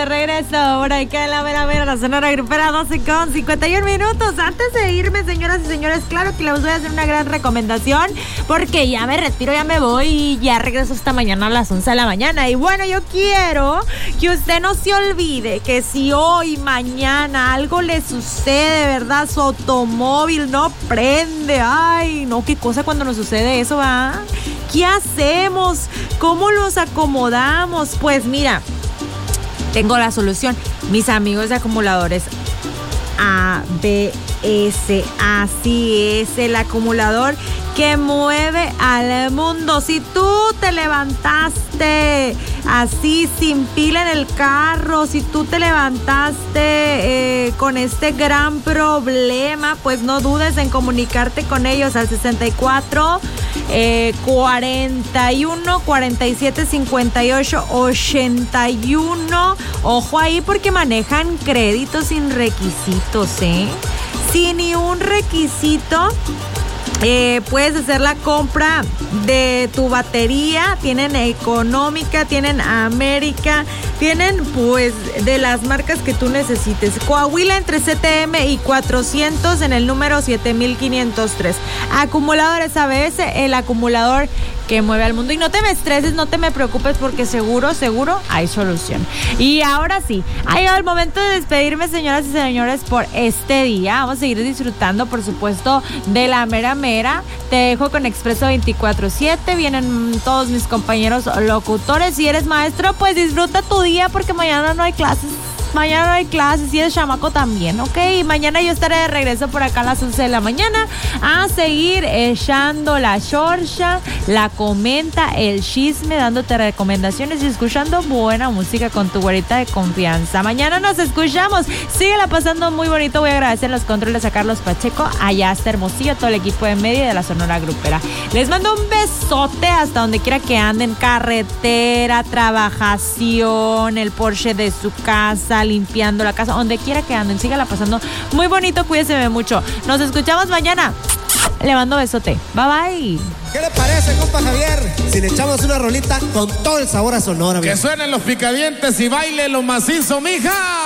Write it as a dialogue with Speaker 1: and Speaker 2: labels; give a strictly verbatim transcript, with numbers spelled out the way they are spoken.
Speaker 1: Regreso, ahora hay que la vera vera, la Sonora Grupera, doce con cincuenta y uno minutos. Antes de irme, señoras y señores, claro que les voy a hacer una gran recomendación, porque ya me retiro, ya me voy y ya regreso esta mañana a las once de la mañana. Y bueno, yo quiero que usted no se olvide que si hoy, mañana algo le sucede, ¿verdad? Su automóvil no prende. Ay, no, qué cosa cuando nos sucede eso, ¿va? ¿Qué hacemos? ¿Cómo los acomodamos? Pues mira, tengo la solución. Mis amigos de acumuladores A B S, así es, el acumulador que mueve al mundo. Si tú te levantaste así sin pila en el carro, si tú te levantaste eh, con este gran problema, pues no dudes en comunicarte con ellos al sesenta y cuatro, cuarenta y uno, cuarenta y siete, cincuenta y ocho, ochenta y uno. Ojo ahí porque manejan créditos sin requisitos, ¿eh? Sin ni un requisito. Eh, puedes hacer la compra de tu batería. Tienen Económica, tienen América, tienen pues de las marcas que tú necesites. Coahuila entre C T M y cuatrocientos en el número siete mil quinientos tres. Acumuladores A B S, el acumulador que mueve al mundo. Y no te me estreses, no te me preocupes, porque seguro, seguro hay solución. Y ahora sí, ha llegado el momento de despedirme, señoras y señores, por este día. Vamos a seguir disfrutando, por supuesto, de la mera mera. Te dejo con Expreso veinticuatro siete. Vienen todos mis compañeros locutores. Si eres maestro, pues disfruta tu día, porque mañana no hay clases. Mañana no hay clases, y eres chamaco también, ¿ok? Y mañana yo estaré de regreso por acá a las once de la mañana a seguir echando la chorcha, la comenta, el chisme, dándote recomendaciones y escuchando buena música con tu güerita de confianza. Mañana nos escuchamos. Síguela pasando muy bonito. Voy a agradecer los controles a Carlos Pacheco, allá hasta Hermosillo, todo el equipo de media de la Sonora Grupera. Les mando un besote hasta donde quiera que anden, carretera, trabajación, el Porsche de su casa, limpiando la casa, donde quiera que anden. Sígala pasando muy bonito, cuídense mucho. Nos escuchamos mañana. Le mando besote. Bye bye.
Speaker 2: ¿Qué le parece, compa Javier, si le echamos una rolita con todo el sabor a Sonora?
Speaker 3: Que suenen los picadientes y baile lo macizo, mija.